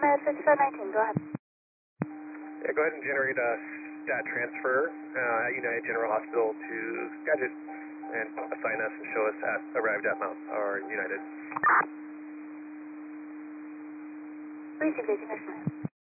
Med 5519, go ahead. Yeah, go ahead and generate a stat transfer at United General Hospital to Skagit and assign us and show us at arrived at Mount or United. Received ignition.